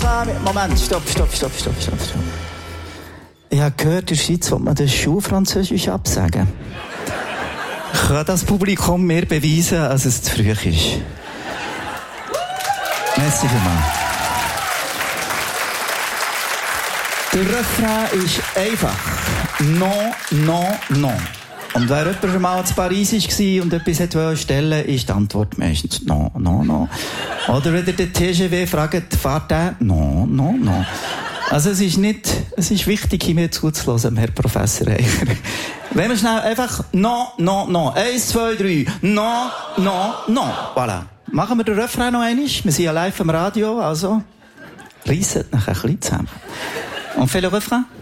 Moment, stopp. Ich habe gehört, in der Schweiz will man den Schulfranzösisch absagen. Kann das Publikum mir beweisen, dass es zu früh ist? Merci vielmals. Der Refrain ist einfach. Non, non, non. Und wer jemand schon mal in Paris war und etwas stellen wollte, ist die Antwort meistens non, non, non. Oder wenn ihr den TGV fragt, fahrt der? Non, non, non. Also es ist wichtig, hier mir zuzuhören, Herr Professor Eicher. Wenn wir schnell einfach non, non, non. 1, 2, 3. Non, non, non. Voilà. Machen wir den Refrain noch einmal. Wir sind ja live am Radio, also reisset nachher ein bisschen zusammen. On fait le refrain?